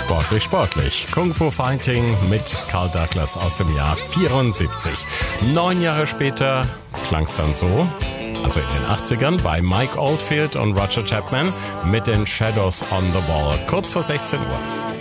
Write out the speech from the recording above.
Sportlich, sportlich. Kung Fu Fighting mit Carl Douglas aus dem Jahr 74. 9 Jahre später klang es dann so, also in den 80ern, bei Mike Oldfield und Roger Chapman mit den Shadows on the Wall. Kurz vor 16 Uhr.